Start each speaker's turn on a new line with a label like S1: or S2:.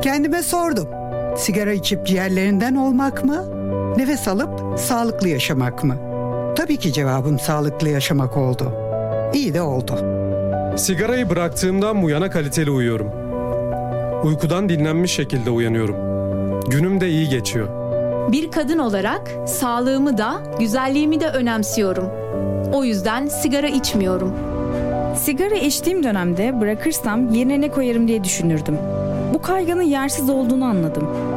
S1: Kendime sordum. Sigara içip ciğerlerinden olmak mı? Nefes alıp sağlıklı yaşamak mı? Tabii ki cevabım sağlıklı yaşamak oldu. İyi de oldu.
S2: Sigarayı bıraktığımdan bu yana kaliteli uyuyorum. Uykudan dinlenmiş şekilde uyanıyorum. Günüm de iyi geçiyor.
S3: Bir kadın olarak sağlığımı da, güzelliğimi de önemsiyorum. O yüzden sigara içmiyorum.
S4: Sigara içtiğim dönemde bırakırsam yerine ne koyarım diye düşünürdüm. Bu kaygının yersiz olduğunu anladım.